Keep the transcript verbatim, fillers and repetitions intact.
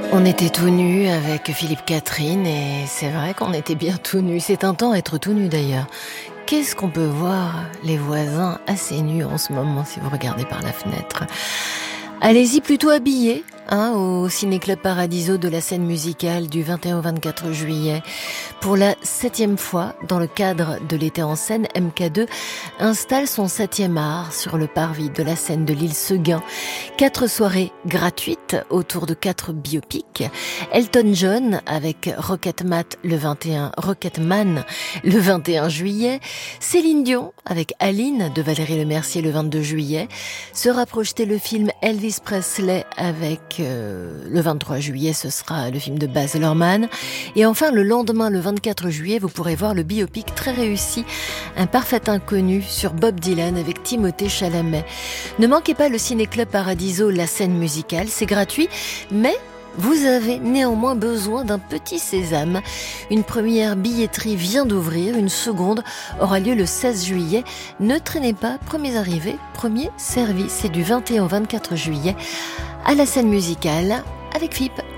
On était tout nus avec Philippe Catherine et c'est vrai qu'on était bien tout nus. C'est un temps à être tout nu d'ailleurs. Qu'est-ce qu'on peut voir les voisins assez nus en ce moment si vous regardez par la fenêtre? Allez-y plutôt habillés hein, au Ciné-Club Paradiso de la scène musicale du vingt et un au vingt-quatre juillet. Pour la septième fois, dans le cadre de l'été en scène, M K deux installe son septième art sur le parvis de la scène de l'île Seguin. Quatre soirées gratuites autour de quatre biopics. Elton John avec Rocketman le vingt et un, Rocketman le vingt et un juillet. Céline Dion avec Aline de Valérie Lemercier le vingt-deux juillet. Sera projeté le film Elvis Presley avec euh, le vingt-trois juillet, ce sera le film de Baz Luhrmann. Et enfin, le lendemain, le vingt-quatre juillet, vous pourrez voir le biopic très réussi, Un parfait inconnu sur Bob Dylan avec Timothée Chalamet. Ne manquez pas le Ciné-Club Paradiso, la scène musicale, c'est gratuit, mais vous avez néanmoins besoin d'un petit sésame. Une première billetterie vient d'ouvrir, une seconde aura lieu le seize juillet. Ne traînez pas, premiers arrivés, premiers servis. C'est du vingt et un au vingt-quatre juillet à la scène musicale avec F I P.